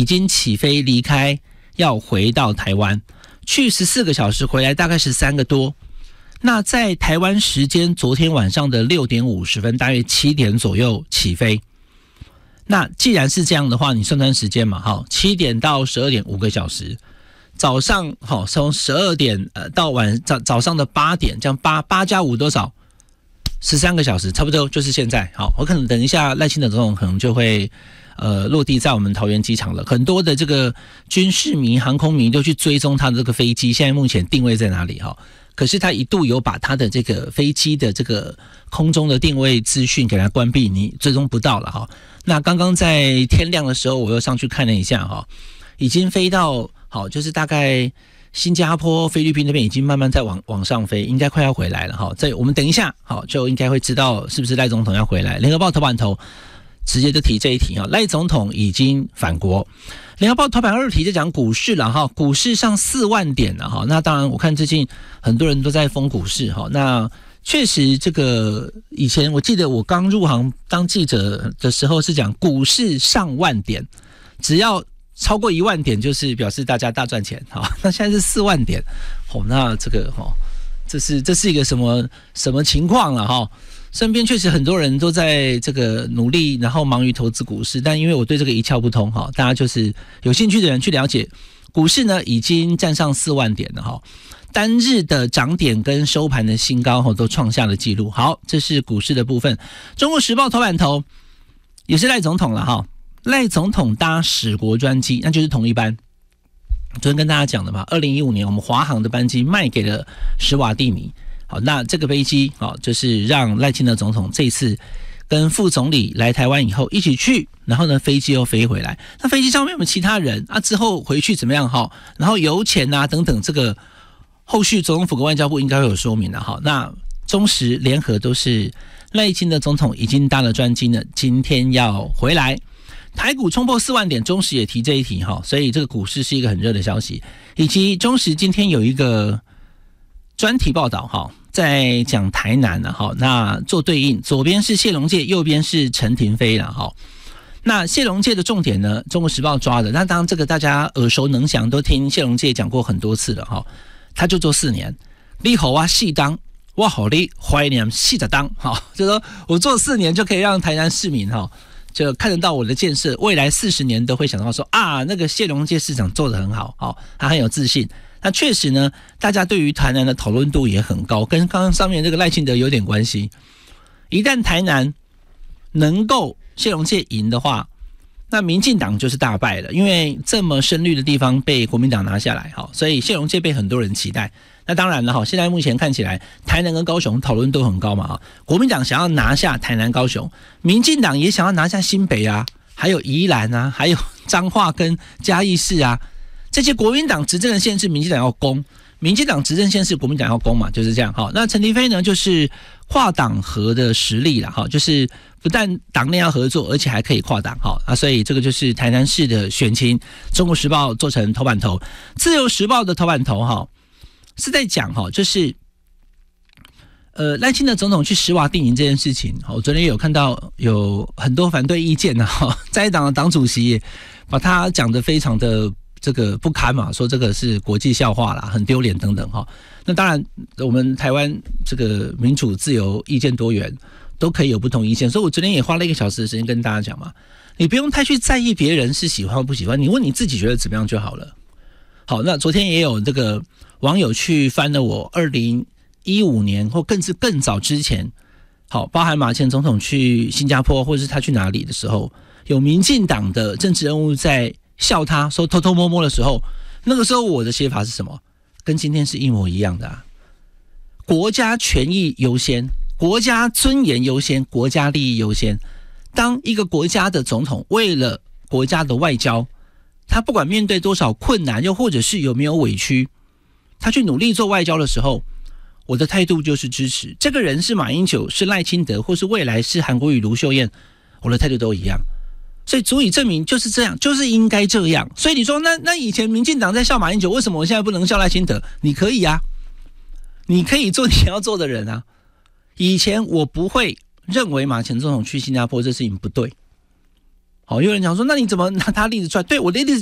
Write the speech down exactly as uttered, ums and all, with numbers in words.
已经起飞离开，要回到台湾，去十四个小时，回来大概十三个多。那在台湾时间昨天晚上的六点五十分，大约七点左右起飞。那既然是这样的话，你算算时间嘛，哈，七点到十二点五个小时，早上好从十二点呃到晚早早上的八点，这样八八加五多少？十三个小时，差不多就是现在。好，我可能等一下赖清德总统可能就会呃落地在我们桃园机场了。很多的这个军事迷、航空迷都去追踪他的这个飞机，现在目前定位在哪里哈？可是他一度有把他的这个飞机的这个空中的定位资讯给它关闭，你追踪不到了哈。那刚刚在天亮的时候，我又上去看了一下哈，已经飞到好，就是大概新加坡、菲律宾那边已经慢慢在往往上飞，应该快要回来了哈。在我们等一下好，就应该会知道是不是赖总统要回来。联合报头版头直接就提这一题哈，赖总统已经返国。联合报头版二题在讲股市了哈，股市上四万点了哈。那当然，我看最近很多人都在疯股市哈。那确实，这个以前我记得我刚入行当记者的时候是讲股市上万点，只要超过一万点就是表示大家大赚钱哈。那现在是四万点，哦，那这个哈，这是这是一个什么什么情况了哈？身边确实很多人都在这个努力，然后忙于投资股市，但因为我对这个一窍不通哈，大家就是有兴趣的人去了解股市呢，已经站上四万点了哈，单日的涨点跟收盘的新高哈都创下了纪录。好，这是股市的部分。中国时报头版头也是赖总统了哈，赖总统搭史国专机，那就是同一班。昨天跟大家讲的嘛，二零一五年我们华航的班机卖给了史瓦蒂尼。好，那这个飞机好，就是让赖清德总统这次跟副总理来台湾以后一起去，然后呢飞机又飞回来。那飞机上面有没有其他人啊？之后回去怎么样哈？然后油钱啊等等，这个后续总统府跟外交部应该会有说明的哈。那中时联合都是赖清德总统已经搭了专机呢，今天要回来。台股冲破四万点，中时也提这一题哈，所以这个股市是一个很热的消息。以及中时今天有一个专题报道哈，在讲台南了哈，那做对应，左边是谢龙介，右边是陈亭妃了哈。那谢龙介的重点呢，中国时报抓的，那当然这个大家耳熟能详，都听谢龙介讲过很多次了哈。他就做四年，你好啊细当，我好你怀念细着当哈，就说我做四年就可以让台南市民哈，就看得到我的建设，未来四十年都会想到说啊，那个谢龙介市长做得很好，好，他很有自信。那确实呢，大家对于台南的讨论度也很高，跟刚刚上面这个赖清德有点关系。一旦台南能够谢龙介赢的话，那民进党就是大败了，因为这么深绿的地方被国民党拿下来，好，所以谢龙介被很多人期待。那当然了，哈，现在目前看起来台南跟高雄讨论度很高嘛，哈，国民党想要拿下台南、高雄，民进党也想要拿下新北啊，还有宜兰啊，还有彰化跟嘉义市啊。这些国民党执政的县市，民进党要攻；民进党执政县市，国民党要攻嘛，就是这样。好，那陈亭妃呢，就是跨党合的实力啦，哈，就是不但党内要合作，而且还可以跨党，哈啊，所以这个就是台南市的选情。中国时报做成头版头，自由时报的头版头哈是在讲哈，就是呃赖清德总统去史瓦蒂尼这件事情，我昨天有看到有很多反对意见呐，哈，在党的党主席也把他讲得非常的这个不堪嘛，说这个是国际笑话啦，很丢脸等等哈。那当然，我们台湾这个民主自由、意见多元，都可以有不同意见。所以我昨天也花了一个小时的时间跟大家讲嘛，你不用太去在意别人是喜欢或不喜欢，你问你自己觉得怎么样就好了。好，那昨天也有这个网友去翻了我二零一五年或更是更早之前，好，包含马前总统去新加坡或者是他去哪里的时候，有民进党的政治人物在笑他说偷偷摸摸的时候，那个时候我的写法是什么？跟今天是一模一样的啊！国家权益优先，国家尊严优先，国家利益优先。当一个国家的总统为了国家的外交，他不管面对多少困难，又或者是有没有委屈，他去努力做外交的时候，我的态度就是支持。这个人是马英九，是赖清德，或是未来是韩国瑜、卢秀燕，我的态度都一样。所以足以证明就是这样，就是应该这样。所以你说那那以前民进党在笑马英九，为什么我现在不能笑赖清德？你可以啊，你可以做你要做的人啊。以前我不会认为马前总统去新加坡这事情不对， 好，有人讲说，那你怎么拿他例子出来？对，我的例子